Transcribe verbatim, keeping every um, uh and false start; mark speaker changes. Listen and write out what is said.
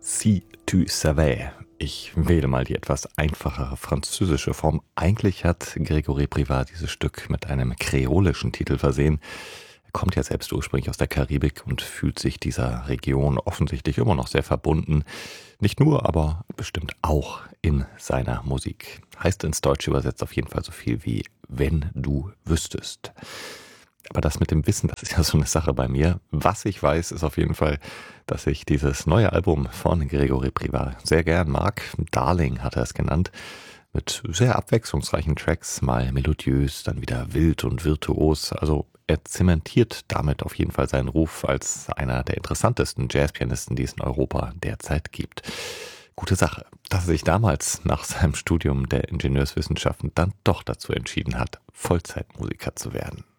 Speaker 1: Si tu savais. Ich wähle mal die etwas einfachere französische Form. Eigentlich hat Grégory Privat dieses Stück mit einem kreolischen Titel versehen. Er kommt ja selbst ursprünglich aus der Karibik und fühlt sich dieser Region offensichtlich immer noch sehr verbunden. Nicht nur, aber bestimmt auch in seiner Musik. Heißt ins Deutsche übersetzt auf jeden Fall so viel wie „Wenn du wüsstest“. Aber das mit dem Wissen, das ist ja so eine Sache bei mir. Was ich weiß, ist auf jeden Fall, dass ich dieses neue Album von Grégory Privat sehr gern mag. Darling hat er es genannt. Mit sehr abwechslungsreichen Tracks, mal melodiös, dann wieder wild und virtuos. Also er zementiert damit auf jeden Fall seinen Ruf als einer der interessantesten Jazzpianisten, die es in Europa derzeit gibt. Gute Sache, dass er sich damals nach seinem Studium der Ingenieurswissenschaften dann doch dazu entschieden hat, Vollzeitmusiker zu werden.